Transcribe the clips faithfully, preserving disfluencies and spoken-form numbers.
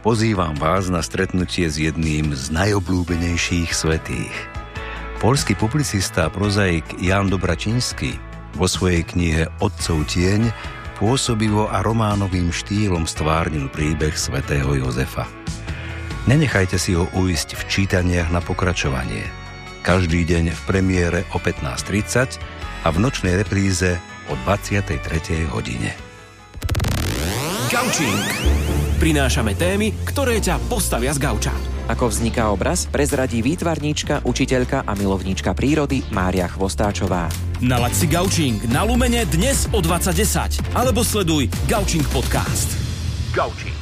pozývam vás na stretnutie s jedným z najobľúbenejších svätých. Poľský publicista a prozaik Ján Dobračinský vo svojej knihe Otcov tieň pôsobivo a románovým štýlom stvárnil príbeh svätého Jozefa. Nenechajte si ho ujsť v čítaniach na pokračovanie. Každý deň v premiére o pätnásť tridsať a v nočnej repríze o dvadsiatej tretej hodine. Gaučing. Prinášame témy, ktoré ťa postavia z gauča. Ako vzniká obraz, prezradí výtvarníčka, učiteľka a milovníčka prírody Mária Chvostáčová. Nalaď si Gaučing na Lumene dnes o dvadsať desať alebo sleduj Gaučing podcast. Gaučing.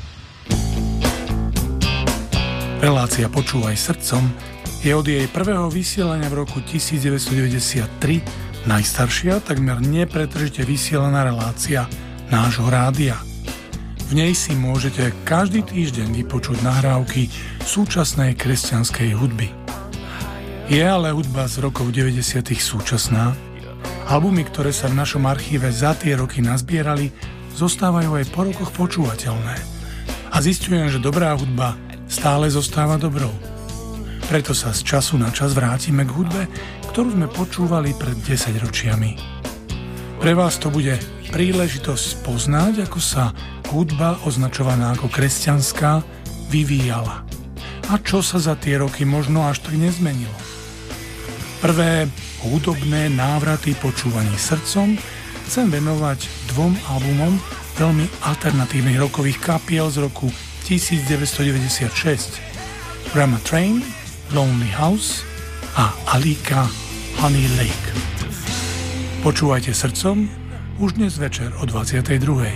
Relácia Počúvaj srdcom je od jej prvého vysielania v roku devätnásťstodeväťdesiattri najstaršia, takmer nepretržite vysielaná relácia nášho rádia. V nej si môžete každý týždeň vypočuť nahrávky súčasnej kresťanskej hudby. Je ale hudba z rokov deväťdesiatych súčasná. Albumy, ktoré sa v našom archíve za tie roky nazbierali, zostávajú aj po rokoch počúvateľné. A zistujem, že dobrá hudba stále zostáva dobrou. Preto sa z času na čas vrátime k hudbe, ktorú sme počúvali pred desaťročiami. Pre vás to bude príležitosť poznať, ako sa hudba označovaná ako kresťanská vyvíjala a čo sa za tie roky možno až tak nezmenilo. Prvé hudobné návraty počúvaní srdcom chcem venovať dvom albumom veľmi alternatívnych rokových kapiel z roku devätnásťstodeväťdesiatšesť: Rama Train, Lonely House a Alika, Honey Lake. Počúvajte srdcom už dnes večer o dvadsiatej druhej.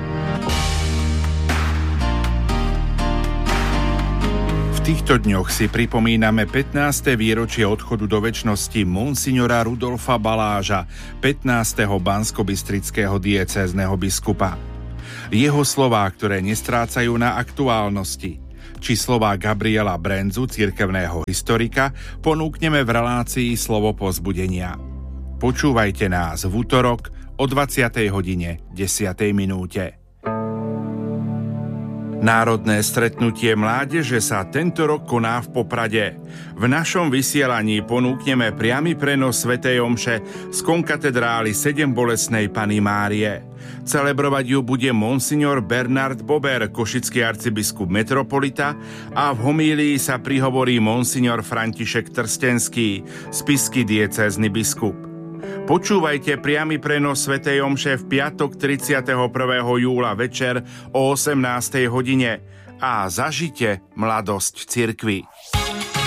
V týchto dňoch si pripomíname pätnáste výročie odchodu do večnosti monsignora Rudolfa Baláža, pätnásteho banskobystrického diecézneho biskupa. Jeho slová, ktoré nestrácajú na aktuálnosti, či slová Gabriela Brenzu, cirkevného historika, ponúkneme v relácii Slovo povzbudenia. Počúvajte nás v utorok o dvadsiatej hodine desiatej minúte. Národné stretnutie mládeže sa tento rok koná v Poprade. V našom vysielaní ponúkneme priamy prenos svätej omše z konkatedrály Sedembolestnej Panny Márie. Celebrovať ju bude monsignor Bernard Bober, košický arcibiskup metropolita, a v homílii sa prihovorí monsignor František Trstenský, spišský diecézny biskup. Počúvajte priamy prenos svätej omše v piatok tridsiateho prvého júla večer o osemnástej hodine a zažite mladosť cirkvi.